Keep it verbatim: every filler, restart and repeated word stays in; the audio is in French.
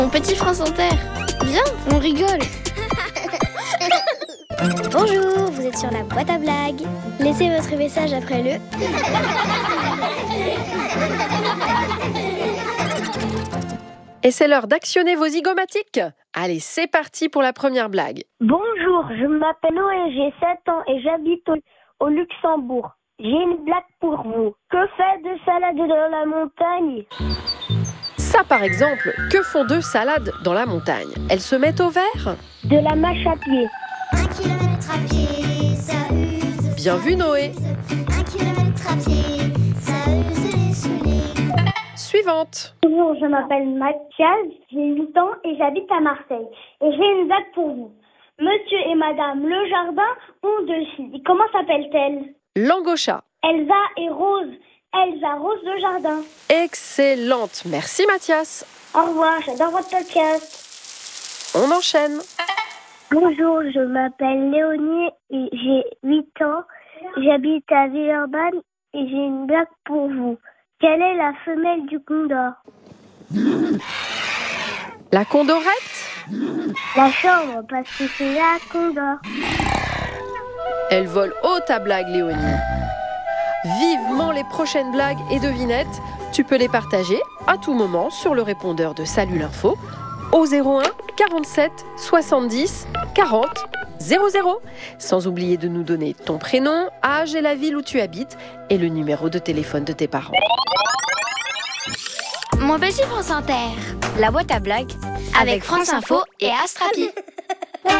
Mon petit France Inter. Viens, on rigole. Bonjour, vous êtes sur la boîte à blagues. Laissez votre message après le... Et c'est l'heure d'actionner vos zygomatiques. Allez, c'est parti pour la première blague. Bonjour, je m'appelle Noé, j'ai sept ans et j'habite au, au Luxembourg. J'ai une blague pour vous. Que fait de salade dans la montagne? Ça, par exemple, que font deux salades dans la montagne? Elles se mettent au vert? De la mâche à pied. Un kilomètre à pied, ça use. Bien vu, Noé. Un kilomètre à pied, ça use les souliers. Suivante. Bonjour, je m'appelle Mathias, j'ai huit ans et j'habite à Marseille. Et j'ai une blague pour vous. Monsieur et Madame Le Jardin ont deux filles. Comment s'appellent-elles? Langue au chat. Elsa et Rose. Elsa Rose Le Jardin. Excellente. Merci, Mathias. Au revoir, j'adore votre podcast. On enchaîne. Bonjour, je m'appelle Léonie et j'ai huit ans. J'habite à Villeurbanne et j'ai une blague pour vous. Quelle est la femelle du condor? La condorette? La chambre, parce que c'est la condor. Elle vole haut ta blague, Léonie. Vivement les prochaines blagues et devinettes. Tu peux les partager à tout moment sur le répondeur de Salut l'Info au zéro un quarante-sept soixante-dix quarante zéro zéro. Sans oublier de nous donner ton prénom, âge et la ville où tu habites et le numéro de téléphone de tes parents. Mon petit France Inter. La boîte à blagues Avec France Info et Astrapi.